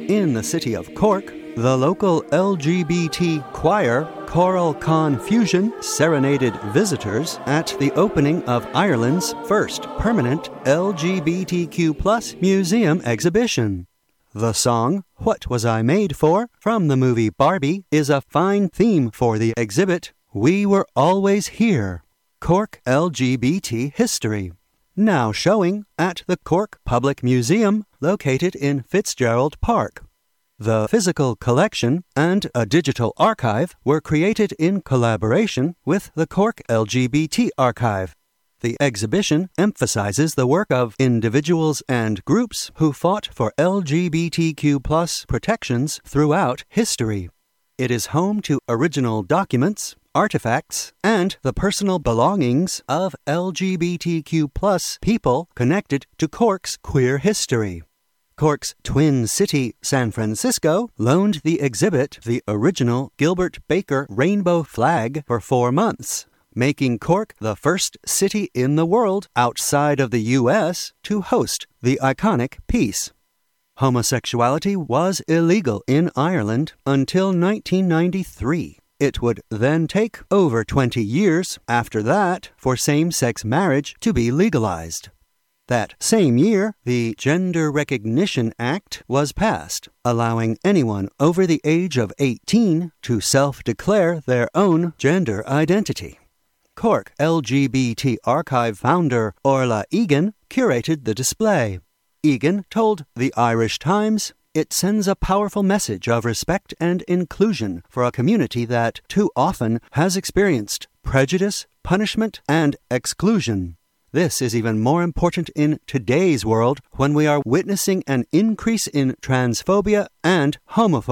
In the city of Cork, the local LGBT choir Choral Confusion serenaded visitors at the opening of Ireland's first permanent LGBTQ+ museum exhibition. The song, What Was I Made For, from the movie Barbie, is a fine theme for the exhibit We Were Always Here, Cork LGBT History, now showing at the Cork Public Museum located in Fitzgerald Park. The physical collection and a digital archive were created in collaboration with the Cork LGBT Archive. The exhibition emphasizes the work of individuals and groups who fought for LGBTQ+ protections throughout history. It is home to original documents, artifacts, and the personal belongings of LGBTQ+ people connected to Cork's queer history. Cork's twin city, San Francisco, loaned the exhibit the original Gilbert Baker rainbow flag for 4 months, making Cork the first city in the world outside of the U.S. to host the iconic piece. Homosexuality was illegal in Ireland until 1993. It would then take over 20 years after that for same-sex marriage to be legalized. That same year, the Gender Recognition Act was passed, allowing anyone over the age of 18 to self-declare their own gender identity. Cork LGBT Archive founder Orla Egan curated the display. Egan told the Irish Times, "It sends a powerful message of respect and inclusion for a community that too often has experienced prejudice, punishment, and exclusion. This is even more important in today's world when we are witnessing an increase in transphobia and homophobia."